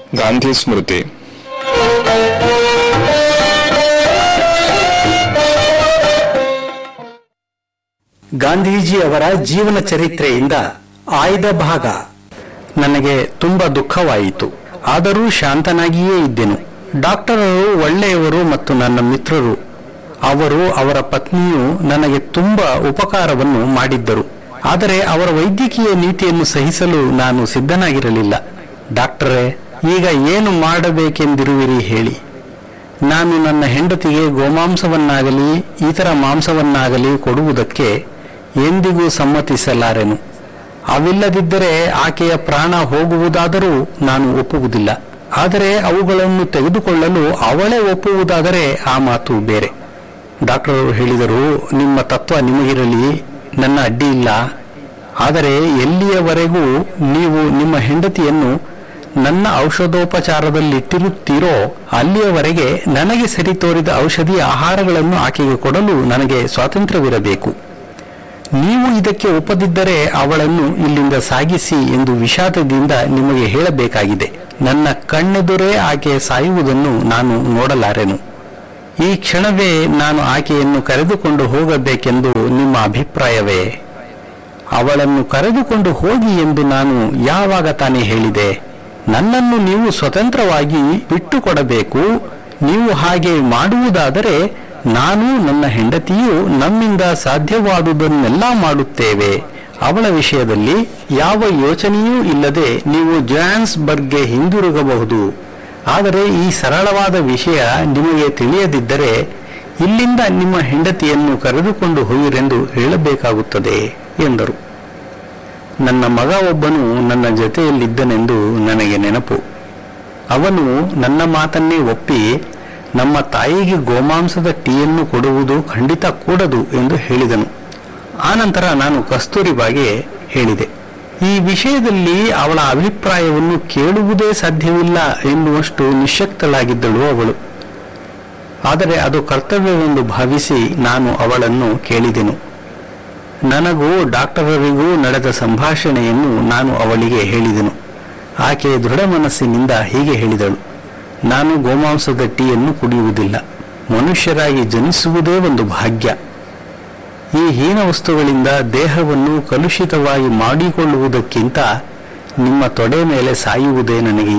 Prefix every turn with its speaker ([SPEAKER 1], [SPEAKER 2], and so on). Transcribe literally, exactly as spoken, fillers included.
[SPEAKER 1] ಗಾಂಧಿ ಸ್ಮೃತಿ.
[SPEAKER 2] ಗಾಂಧೀಜಿ ಅವರ ಜೀವನ ಚರಿತ್ರೆಯಿಂದ ಆಯ್ದ ಭಾಗ. ನನಗೆ ತುಂಬಾ ದುಃಖವಾಯಿತು. ಆದರೂ ಶಾಂತನಾಗಿಯೇ ಇದ್ದೆನು. ಡಾಕ್ಟರರು ಒಳ್ಳೆಯವರು ಮತ್ತು ನನ್ನ ಮಿತ್ರರು. ಅವರು, ಅವರ ಪತ್ನಿಯು ನನಗೆ ತುಂಬಾ ಉಪಕಾರವನ್ನು ಮಾಡಿದ್ದರು. ಆದರೆ ಅವರ ವೈದ್ಯಕೀಯ ನೀತಿಯನ್ನು ಸಹಿಸಲು ನಾನು ಸಿದ್ಧನಾಗಿರಲಿಲ್ಲ. ಡಾಕ್ಟರೇ, ಈಗ ಏನು ಮಾಡಬೇಕೆಂದಿರುವಿರಿ ಹೇಳಿ. ನಾನು ನನ್ನ ಹೆಂಡತಿಗೆ ಗೋಮಾಂಸವನ್ನಾಗಲಿ ಇತರ ಮಾಂಸವನ್ನಾಗಲಿ ಕೊಡುವುದಕ್ಕೆ ಎಂದಿಗೂ ಸಮ್ಮತಿಸಲಾರೆನು. ಅವಿಲ್ಲದಿದ್ದರೆ ಆಕೆಯ ಪ್ರಾಣ ಹೋಗುವುದಾದರೂ ನಾನು ಒಪ್ಪುವುದಿಲ್ಲ. ಆದರೆ ಅವುಗಳನ್ನು ತೆಗೆದುಕೊಳ್ಳಲು ಅವಳೇ ಒಪ್ಪುವುದಾದರೆ ಆ ಮಾತು ಬೇರೆ. ಡಾಕ್ಟರರು ಹೇಳಿದರು, ನಿಮ್ಮ ತತ್ವ ನಿಮಗಿರಲಿ, ನನ್ನ ಅಡ್ಡಿ ಇಲ್ಲ. ಆದರೆ ಎಲ್ಲಿಯವರೆಗೂ ನೀವು ನಿಮ್ಮ ಹೆಂಡತಿಯನ್ನು ನನ್ನ ಔಷಧೋಪಚಾರದಲ್ಲಿಟ್ಟಿರುತ್ತೀರೋ ಅಲ್ಲಿಯವರೆಗೆ ನನಗೆ ಸರಿ ತೋರಿದ ಔಷಧಿ ಆಹಾರಗಳನ್ನು ಆಕೆಗೆ ಕೊಡಲು ನನಗೆ ಸ್ವಾತಂತ್ರ್ಯವಿರಬೇಕು. ನೀವು ಇದಕ್ಕೆ ಒಪ್ಪದಿದ್ದರೆ ಅವಳನ್ನು ಇಲ್ಲಿಂದ ಸಾಗಿಸಿ ಎಂದು ವಿಷಾದದಿಂದ ನಿಮಗೆ ಹೇಳಬೇಕಾಗಿದೆ. ನನ್ನ ಕಣ್ಣೆದುರೇ ಆಕೆ ಸಾಯುವುದನ್ನು ನಾನು ನೋಡಲಾರೆನು. ಈ ಕ್ಷಣವೇ ನಾನು ಆಕೆಯನ್ನು ಕರೆದುಕೊಂಡು ಹೋಗಬೇಕೆಂದು ನಿಮ್ಮ ಅಭಿಪ್ರಾಯವೇ? ಅವಳನ್ನು ಕರೆದುಕೊಂಡು ಹೋಗಿ ಎಂದು ನಾನು ಯಾವಾಗ ತಾನೇ ಹೇಳಿದೆ? ನನ್ನನ್ನು ನೀವು ಸ್ವತಂತ್ರವಾಗಿ ಬಿಟ್ಟುಕೊಡಬೇಕು. ನೀವು ಹಾಗೆ ಮಾಡುವುದಾದರೆ ನಾನು, ನನ್ನ ಹೆಂಡತಿಯು ನಮ್ಮಿಂದ ಸಾಧ್ಯವಾದುದನ್ನೆಲ್ಲ ಮಾಡುತ್ತೇವೆ. ಅವಳ ವಿಷಯದಲ್ಲಿ ಯಾವ ಯೋಚನೆಯೂ ಇಲ್ಲದೆ ನೀವು ಜೋಹಾನ್ಸ್ಬರ್ಗ್ಗೆ ಹಿಂದಿರುಗಬಹುದು. ಆದರೆ ಈ ಸರಳವಾದ ವಿಷಯ ನಿಮಗೆ ತಿಳಿಯದಿದ್ದರೆ ಇಲ್ಲಿಂದ ನಿಮ್ಮ ಹೆಂಡತಿಯನ್ನು ಕರೆದುಕೊಂಡು ಹೋಗಿರೆಂದು ಹೇಳಬೇಕಾಗುತ್ತದೆ ಎಂದರು. ನನ್ನ ಮಗ ಒಬ್ಬನು ನನ್ನ ಜೊತೆಯಲ್ಲಿದ್ದನೆಂದು ನನಗೆ ನೆನಪು. ಅವನು ನನ್ನ ಮಾತನ್ನೇ ಒಪ್ಪಿ ನಮ್ಮ ತಾಯಿಗೆ ಗೋಮಾಂಸದ ಟೀಯನ್ನು ಕೊಡುವುದು ಖಂಡಿತ ಕೂಡದು ಎಂದು ಹೇಳಿದನು. ಆನಂತರ ನಾನು ಕಸ್ತೂರಿಬಾಗೆ ಹೇಳಿದೆ, ಈ ವಿಷಯದಲ್ಲಿ ಅವಳ ಅಭಿಪ್ರಾಯವನ್ನು ಕೇಳುವುದೇ ಸಾಧ್ಯವಿಲ್ಲ ಎನ್ನುವಷ್ಟು ನಿಶ್ಶಕ್ತಳಾಗಿದ್ದಳು ಅವಳು. ಆದರೆ ಅದು ಕರ್ತವ್ಯವೆಂದು ಭಾವಿಸಿ ನಾನು ಅವಳನ್ನು ಕೇಳಿದೆನು. ನನಗೂ ಡಾಕ್ಟರರಿಗೂ ನಡೆದ ಸಂಭಾಷಣೆಯನ್ನು ನಾನು ಅವಳಿಗೆ ಹೇಳಿದೆನು. ಆಕೆ ದೃಢ ಮನಸ್ಸಿನಿಂದ ಹೀಗೆ ಹೇಳಿದಳು, ನಾನು ಗೋಮಾಂಸದ ಟೀಯನ್ನು ಕುಡಿಯುವುದಿಲ್ಲ. ಮನುಷ್ಯರಾಗಿ ಜನಿಸುವುದೇ ಒಂದು ಭಾಗ್ಯ. ಈ ಹೀನ ವಸ್ತುಗಳಿಂದ ದೇಹವನ್ನು ಕಲುಷಿತವಾಗಿ ಮಾಡಿಕೊಳ್ಳುವುದಕ್ಕಿಂತ ನಿಮ್ಮ ತೊಡೆ ಮೇಲೆ ಸಾಯುವುದೇ ನನಗೆ